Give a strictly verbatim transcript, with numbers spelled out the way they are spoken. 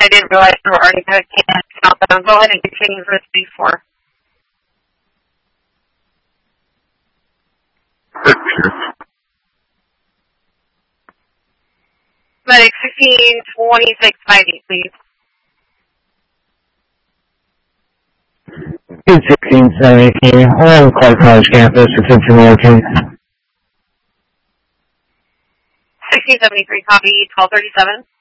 I didn't realize we were already going to countdown. Go ahead and continue for three four. Medic sixteen twenty-six ninety, please. sixteen seventy, around Clark College campus, attention American. sixteen seventy-three, copy, twelve thirty-seven.